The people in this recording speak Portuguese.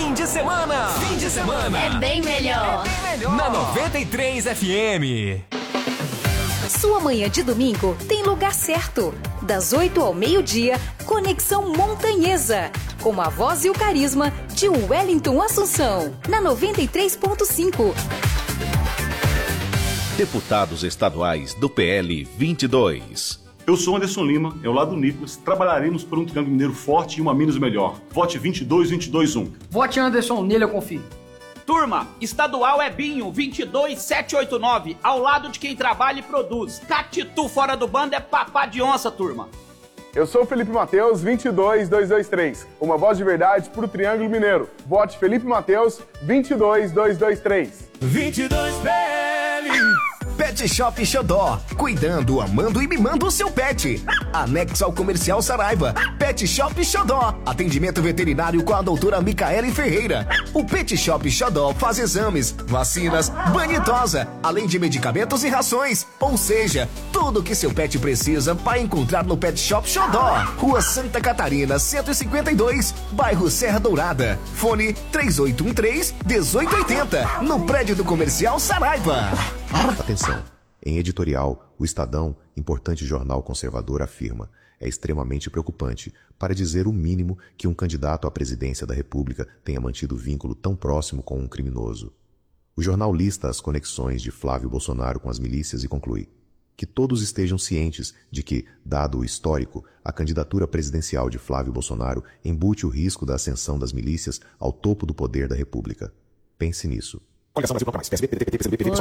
Fim de semana. Fim de semana. É bem melhor. Na 93 FM. Sua manhã de domingo tem lugar certo. Das 8 ao meio-dia, Conexão Montanhesa. Com a voz e o carisma de Wellington Assunção. Na 93.5. Deputados estaduais do PL 22. Eu sou Anderson Lima, ao lado do Nicolas, trabalharemos por um Triângulo Mineiro forte e uma Minas melhor. Vote 22-22-1. Vote Anderson, nele eu confio. Turma, estadual é Binho, 22789, ao lado de quem trabalha e produz. Catitu fora do bando é papá de onça, turma. Eu sou o Felipe Mateus, 22223. Uma voz de verdade pro Triângulo Mineiro. Vote Felipe Mateus, 22223. 22 PL. Pet Shop Xodó. Cuidando, amando e mimando o seu pet. Anexo ao Comercial Saraiva. Pet Shop Xodó. Atendimento veterinário com a doutora Micaele Ferreira. O Pet Shop Xodó faz exames, vacinas, banho e tosa, além de medicamentos e rações. Ou seja, tudo o que seu pet precisa vai encontrar no Pet Shop Xodó. Rua Santa Catarina, 152, bairro Serra Dourada. Fone 3813-1880. No prédio do Comercial Saraiva. Atenção! Em editorial, o Estadão, importante jornal conservador, afirma: é extremamente preocupante, para dizer o mínimo, que um candidato à presidência da República tenha mantido vínculo tão próximo com um criminoso. O jornal lista as conexões de Flávio Bolsonaro com as milícias e conclui: que todos estejam cientes de que, dado o histórico, a candidatura presidencial de Flávio Bolsonaro embute o risco da ascensão das milícias ao topo do poder da República. Pense nisso.